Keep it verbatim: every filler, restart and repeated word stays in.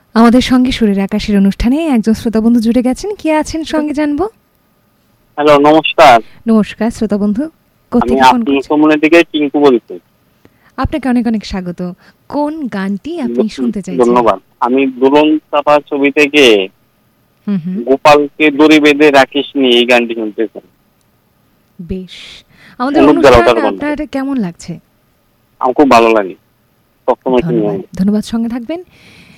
আমাদের সঙ্গে সুরের আকাশের অনুষ্ঠানে একজন শ্রোতা বন্ধু জুড়ে গেছেন। কে আছেন সঙ্গে জানবো? হ্যালো, নমস্কার। নমস্কার শ্রোতা বন্ধু, আমি আপনি কমিউনিটি থেকে টিঙ্কু বলছি। আপনাকে অনেক অনেক স্বাগত। কোন গানটি আপনি শুনতে চাইছেন? ধন্যবাদ। আমি দুলন চাপা ছবি থেকে হুম হুম গোপালকে দড়ি বেঁধে রাখিস নি এই গানটি শুনতে চাই। বেশ, আমাদের অনুষ্ঠান আপনার কেমন লাগছে? আমার খুব ভালো লাগে, সবসময় শুনি। ধন্যবাদ, ধন্যবাদ। সঙ্গে থাকবেন।